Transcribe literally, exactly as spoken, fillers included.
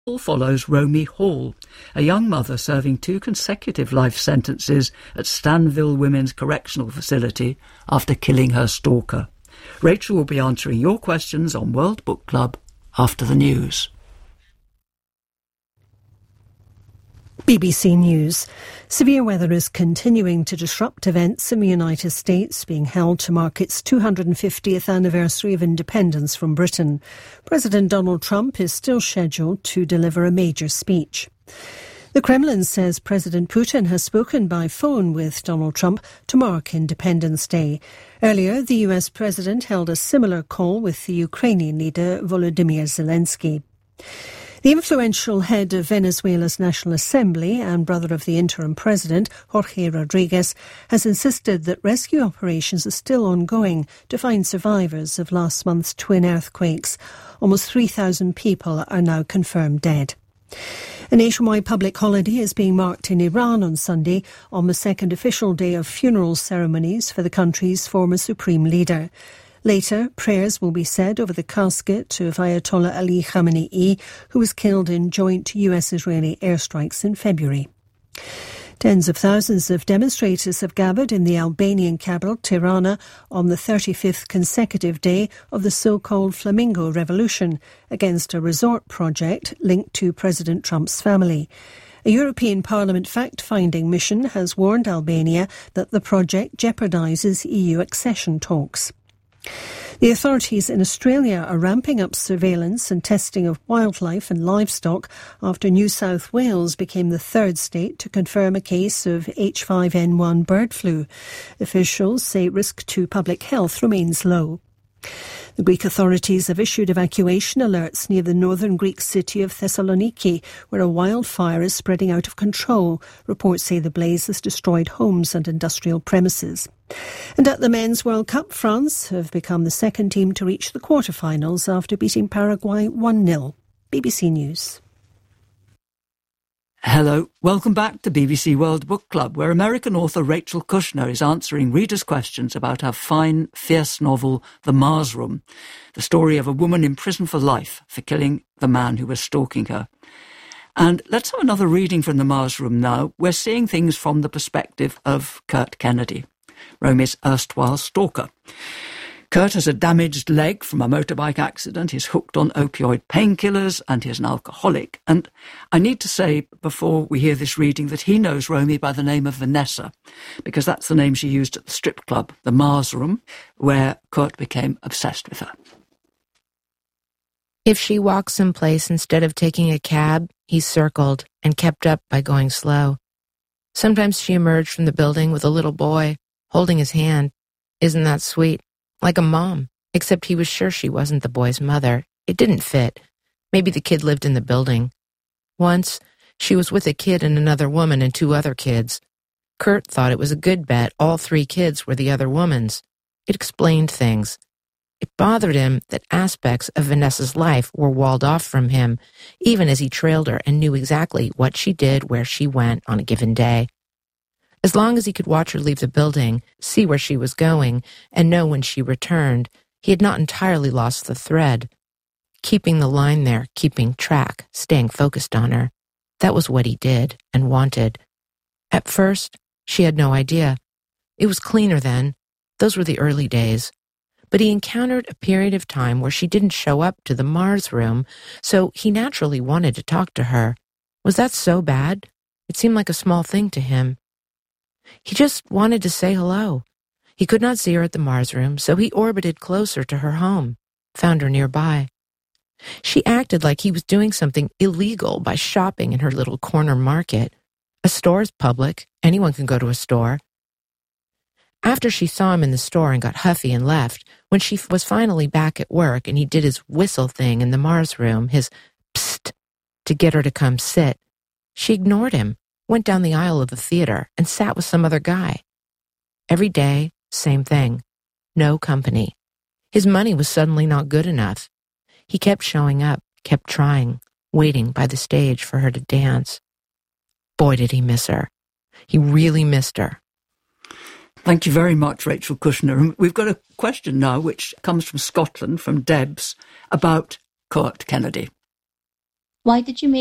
Follows Romy Hall, a young mother serving two consecutive life sentences at Stanville Women's Correctional Facility after killing her stalker. Rachel will be answering your questions on World Book Club after the news. B B C News. Severe weather is continuing to disrupt events in the United States being held to mark its two hundred fiftieth anniversary of independence from Britain. President Donald Trump is still scheduled to deliver a major speech. The Kremlin says President Putin has spoken by phone with Donald Trump to mark Independence Day. Earlier, the U S president held a similar call with the Ukrainian leader Volodymyr Zelensky. The influential head of Venezuela's National Assembly and brother of the interim president, Jorge Rodriguez, has insisted that rescue operations are still ongoing to find survivors of last month's twin earthquakes. Almost three thousand people are now confirmed dead. A nationwide public holiday is being marked in Iran on Sunday on the second official day of funeral ceremonies for the country's former supreme leader. Later, prayers will be said over the casket of Ayatollah Ali Khamenei, who was killed in joint U S-Israeli airstrikes in February. Tens of thousands of demonstrators have gathered in the Albanian capital, Tirana, on the thirty-fifth consecutive day of the so-called Flamingo Revolution against a resort project linked to President Trump's family. A European Parliament fact-finding mission has warned Albania that the project jeopardises E U accession talks. The authorities in Australia are ramping up surveillance and testing of wildlife and livestock after New South Wales became the third state to confirm a case of H five N one bird flu. Officials say risk to public health remains low. The Greek authorities have issued evacuation alerts near the northern Greek city of Thessaloniki, where a wildfire is spreading out of control. Reports say the blaze has destroyed homes and industrial premises. And at the Men's World Cup, France have become the second team to reach the quarter-finals after beating Paraguay one nil. B B C News. Hello, welcome back to B B C World Book Club, where American author Rachel Kushner is answering readers' questions about her fine, fierce novel, The Mars Room, the story of a woman in prison for life for killing the man who was stalking her. And let's have another reading from The Mars Room now. We're seeing things from the perspective of Kurt Kennedy, Romy's erstwhile stalker. Kurt has a damaged leg from a motorbike accident, he's hooked on opioid painkillers, and he's an alcoholic. And I need to say, before we hear this reading, that he knows Romy by the name of Vanessa, because that's the name she used at the strip club, the Mars Room, where Kurt became obsessed with her. If she walked someplace instead of taking a cab, he circled and kept up by going slow. Sometimes she emerged from the building with a little boy, holding his hand. Isn't that sweet? Like a mom, except he was sure she wasn't the boy's mother. It didn't fit. Maybe the kid lived in the building. Once, she was with a kid and another woman and two other kids. Kurt thought it was a good bet all three kids were the other woman's. It explained things. It bothered him that aspects of Vanessa's life were walled off from him, even as he trailed her and knew exactly what she did, where she went on a given day. As long as he could watch her leave the building, see where she was going, and know when she returned, he had not entirely lost the thread. Keeping the line there, keeping track, staying focused on her. That was what he did and wanted. At first, she had no idea. It was cleaner then. Those were the early days. But he encountered a period of time where she didn't show up to the Mars Room, so he naturally wanted to talk to her. Was that so bad? It seemed like a small thing to him. He just wanted to say hello. He could not see her at the Mars Room, so he orbited closer to her home, found her nearby. She acted like he was doing something illegal by shopping in her little corner market. A store is public. Anyone can go to a store. After she saw him in the store and got huffy and left, when she was finally back at work and he did his whistle thing in the Mars Room, his psst, to get her to come sit, she ignored him, went down the aisle of the theater, and sat with some other guy. Every day, same thing. No company. His money was suddenly not good enough. He kept showing up, kept trying, waiting by the stage for her to dance. Boy, did he miss her. He really missed her. Thank you very much, Rachel Kushner. We've got a question now which comes from Scotland, from Debs, about Kurt Kennedy. Why did you make